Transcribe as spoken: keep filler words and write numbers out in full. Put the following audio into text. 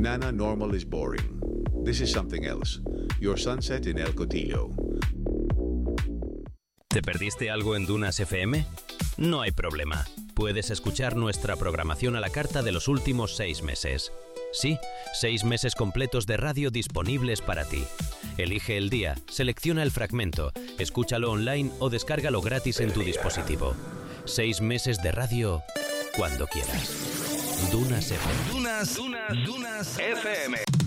Nana, normal is boring. This is something else. Your sunset in El Cotillo. ¿Te perdiste algo en Dunas F M? No hay problema. Puedes escuchar nuestra programación a la carta de los últimos seis meses. Sí, seis meses completos de radio disponibles para ti. Elige el día, selecciona el fragmento, escúchalo online o descárgalo gratis en tu dispositivo. Seis meses de radio cuando quieras. Dunas F M. Dunas, Dunas, Dunas F M.